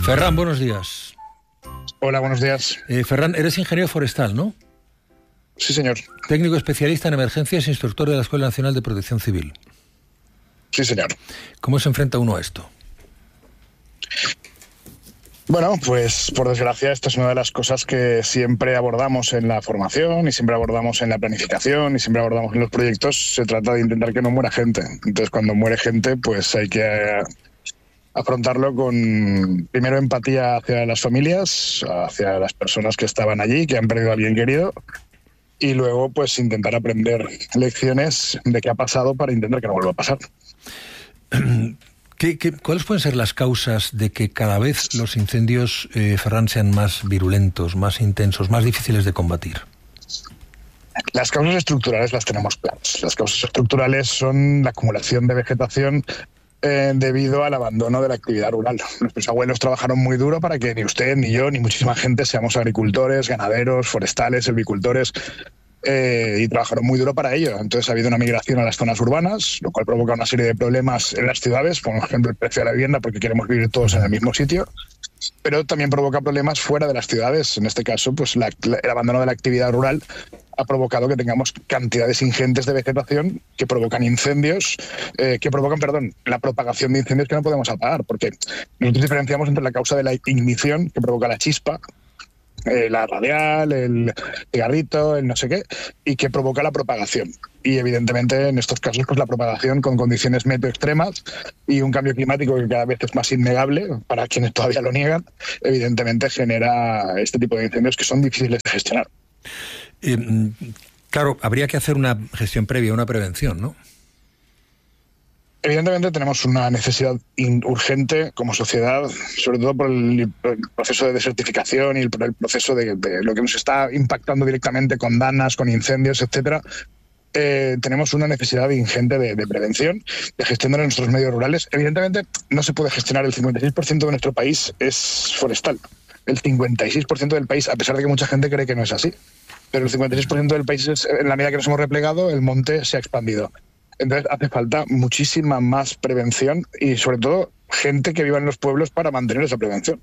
Ferran, buenos días. Hola, buenos días. Ferran, eres ingeniero forestal, ¿no? Sí, señor. Técnico especialista en emergencias e instructor de la Escuela Nacional de Protección Civil. Sí, señor. ¿Cómo se enfrenta uno a esto? Bueno, pues por desgracia esta es una de las cosas que siempre abordamos en la formación y siempre abordamos en la planificación y siempre abordamos en los proyectos. Se trata de intentar que no muera gente. Entonces, cuando muere gente, pues hay que afrontarlo con, primero, empatía hacia las familias, hacia las personas que estaban allí, que han perdido a alguien querido, y luego pues intentar aprender lecciones de qué ha pasado para intentar que no vuelva a pasar. ¿Cuáles pueden ser las causas de que cada vez los incendios, Ferran, sean más virulentos, más intensos, más difíciles de combatir? Las causas estructurales las tenemos claras. Las causas estructurales son la acumulación de vegetación debido al abandono de la actividad rural. Nuestros abuelos trabajaron muy duro para que ni usted, ni yo, ni muchísima gente seamos agricultores, ganaderos, forestales, silvicultores, y trabajaron muy duro para ello. Entonces ha habido una migración a las zonas urbanas, lo cual provoca una serie de problemas en las ciudades, como por ejemplo el precio de la vivienda, porque queremos vivir todos en el mismo sitio, pero también provoca problemas fuera de las ciudades. En este caso, pues el abandono de la actividad rural ha provocado que tengamos cantidades ingentes de vegetación que provocan incendios, la propagación de incendios que no podemos apagar, porque nosotros diferenciamos entre la causa de la ignición, que provoca la chispa, la radial, el cigarrito, el no sé qué, y que provoca la propagación. Y evidentemente en estos casos pues la propagación con condiciones meteo extremas y un cambio climático que cada vez es más innegable para quienes todavía lo niegan, evidentemente genera este tipo de incendios que son difíciles de gestionar. Claro, habría que hacer una gestión previa, una prevención, ¿no? Evidentemente tenemos una necesidad urgente como sociedad, sobre todo por el proceso de desertificación y por el proceso de lo que nos está impactando directamente con danas, con incendios, etcétera. Tenemos una necesidad ingente de prevención, de gestión de nuestros medios rurales. Evidentemente no se puede gestionar, el 56% de nuestro país es forestal. El 56% del país, a pesar de que mucha gente cree que no es así, pero el 56% del país, en la medida que nos hemos replegado, el monte se ha expandido. Entonces hace falta muchísima más prevención y sobre todo gente que viva en los pueblos para mantener esa prevención.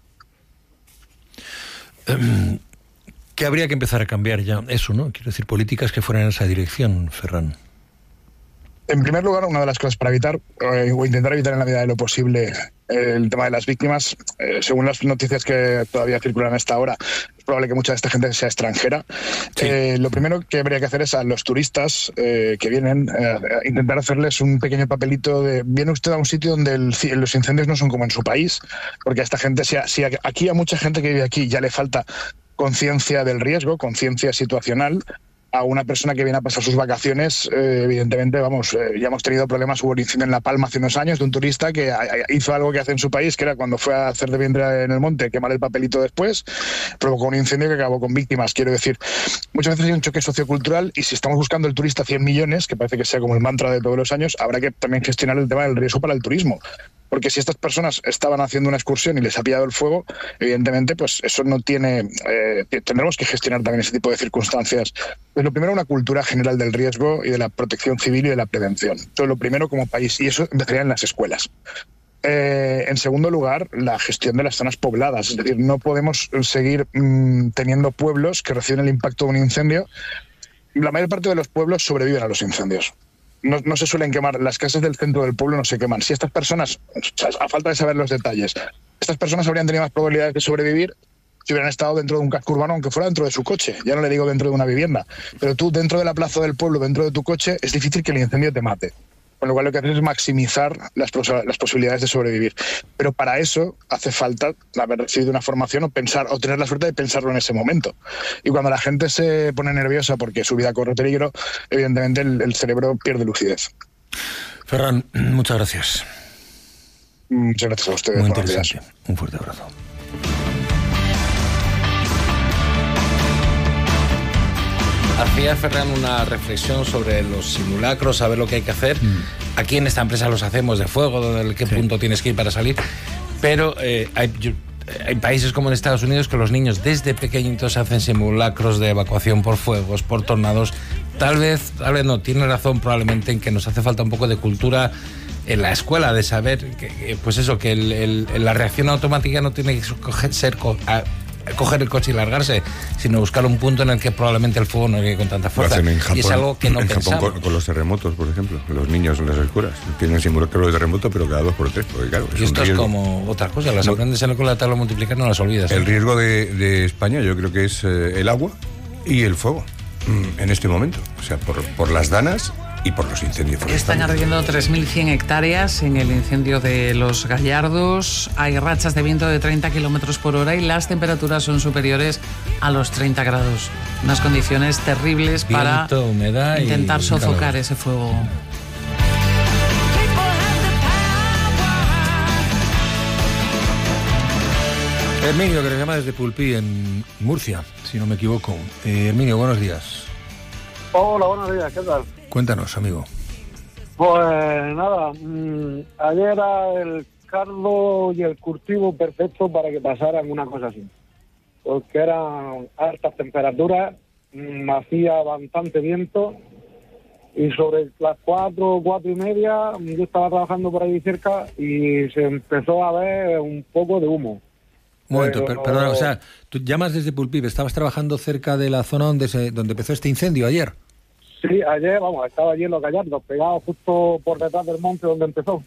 ¿Qué habría que empezar a cambiar ya? Eso, ¿no? Quiero decir, políticas que fueran en esa dirección, Ferran. En primer lugar, una de las cosas para evitar, o intentar evitar en la medida de lo posible, el tema de las víctimas, según las noticias que todavía circulan hasta ahora, es probable que mucha de esta gente sea extranjera. Sí. Lo primero que habría que hacer es a los turistas que vienen, intentar hacerles un pequeño papelito de viene usted a un sitio donde los incendios no son como en su país, porque a esta gente, si aquí a mucha gente que vive aquí ya le falta conciencia del riesgo, conciencia situacional, a una persona que viene a pasar sus vacaciones, evidentemente, ya hemos tenido problemas. Hubo un incendio en La Palma hace unos años de un turista que hizo algo que hace en su país, que era cuando fue a hacer de vientre en el monte, quemar el papelito después, provocó un incendio que acabó con víctimas. Quiero decir, muchas veces hay un choque sociocultural y si estamos buscando el turista 100 millones, que parece que sea como el mantra de todos los años, habrá que también gestionar el tema del riesgo para el turismo. Porque si estas personas estaban haciendo una excursión y les ha pillado el fuego, evidentemente, pues eso no tiene... tendremos que gestionar también ese tipo de circunstancias. Pues lo primero, una cultura general del riesgo y de la protección civil y de la prevención. Eso es lo primero como país, y eso empezaría en las escuelas. En segundo lugar, la gestión de las zonas pobladas. Es decir, no podemos seguir teniendo pueblos que reciben el impacto de un incendio. La mayor parte de los pueblos sobreviven a los incendios. No se suelen quemar, las casas del centro del pueblo no se queman. Si estas personas, a falta de saber los detalles, estas personas habrían tenido más probabilidades de sobrevivir si hubieran estado dentro de un casco urbano, aunque fuera dentro de su coche. Ya no le digo dentro de una vivienda, pero tú dentro de la plaza del pueblo, dentro de tu coche, es difícil que el incendio te mate. Con lo cual lo que haces es maximizar las posibilidades de sobrevivir. Pero para eso hace falta haber recibido una formación o tener la suerte de pensarlo en ese momento. Y cuando la gente se pone nerviosa porque su vida corre peligro, evidentemente el cerebro pierde lucidez. Ferran, muchas gracias. Muchas gracias a ustedes. Muy interesante. Un fuerte abrazo. Hacía Ferran una reflexión sobre los simulacros, saber lo que hay que hacer. Aquí en esta empresa los hacemos de fuego, de qué punto tienes que ir para salir. Pero hay países como en Estados Unidos que los niños desde pequeñitos hacen simulacros de evacuación por fuegos, por tornados. Tal vez no, tiene razón probablemente en que nos hace falta un poco de cultura en la escuela, de saber que pues eso, que la reacción automática no tiene que ser coger el coche y largarse, sino buscar un punto en el que probablemente el fuego no llegue con tanta fuerza. En Japón, y es algo que no pensamos. En Japón con los terremotos, por ejemplo, los niños en las escuelas tienen simulacro de terremoto, pero cada 2 por 3, porque claro, y esto es como otra cosa, las aprendes con la tabla multiplicar, no las olvidas. El riesgo de España yo creo que es el agua y el fuego en este momento, o sea, por las danas y por los incendios forestales. Están ardiendo 3.100 hectáreas en el incendio de Los Gallardos. Hay rachas de viento de 30 kilómetros por hora y las temperaturas son superiores a los 30 grados. Unas condiciones terribles para humedad intentar sofocar calor. Ese fuego. Herminio, que nos llama desde Pulpí, en Murcia, si no me equivoco. Herminio, buenos días. Hola, buenos días, ¿qué tal? Cuéntanos, amigo. Pues nada, ayer era el caldo y el cultivo perfecto para que pasaran una cosa así. Porque eran altas temperaturas, hacía bastante viento y sobre las 4:30 yo estaba trabajando por ahí cerca y se empezó a ver un poco de humo. Un momento, perdona, o sea, tú llamas desde Pulpí, ¿estabas trabajando cerca de la zona donde empezó este incendio ayer? Sí, ayer, estaba allí en Los Gallardos, pegado justo por detrás del monte donde empezó.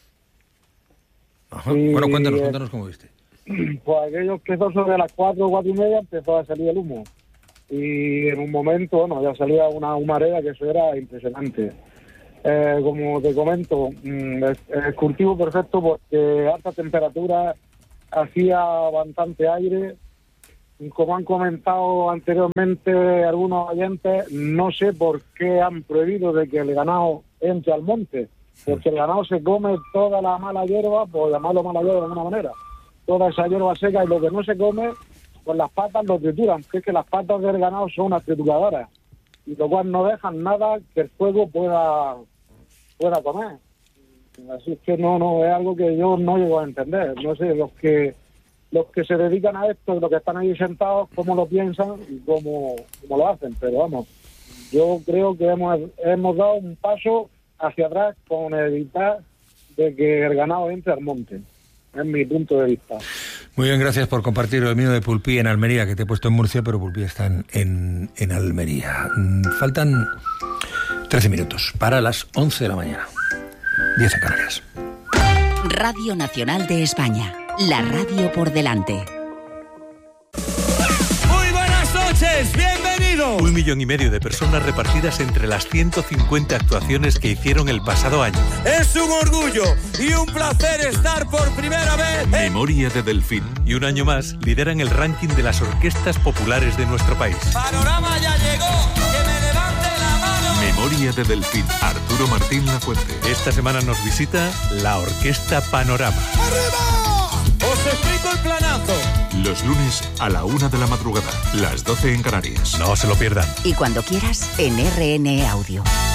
Ajá. Bueno, cuéntanos cómo viste. Pues aquello empezó sobre las 4:30, empezó a salir el humo. Y en un momento, ya salía una humareda que eso era impresionante. Como te comento, el cultivo perfecto porque alta temperatura, hacía bastante aire. Como han comentado anteriormente algunos oyentes, no sé por qué han prohibido de que el ganado entre al monte, porque el ganado se come toda la mala hierba, por llamarlo mala hierba de alguna manera, toda esa hierba seca, y lo que no se come, con las patas lo trituran, que es que las patas del ganado son unas trituradoras, y lo cual no dejan nada que el fuego pueda comer. Así es que no es algo que yo no llego a entender. No sé, los que se dedican a esto, los que están ahí sentados, cómo lo piensan y cómo lo hacen. Pero vamos, yo creo que hemos dado un paso hacia atrás con evitar de que el ganado entre al monte. Es mi punto de vista. Muy bien, gracias por compartir el mío de Pulpí en Almería, que te he puesto en Murcia, pero Pulpí está en Almería. Faltan 13 minutos para las 11 de la mañana. 10 en Canarias. Radio Nacional de España. La radio por delante. Muy buenas noches, bienvenidos. 1,5 millones de personas repartidas entre las 150 actuaciones que hicieron el pasado año. Es un orgullo y un placer estar por primera vez. Memoria de Delfín. Y un año más lideran el ranking de las orquestas populares de nuestro país. Panorama ya llegó, que me levante la mano. Memoria de Delfín. Arturo Martín Lafuente. Esta semana nos visita la Orquesta Panorama. ¡Arriba! Os explico el planazo. Los lunes a la 1 de la madrugada, las 12 en Canarias. No se lo pierdan. Y cuando quieras, en RN Audio.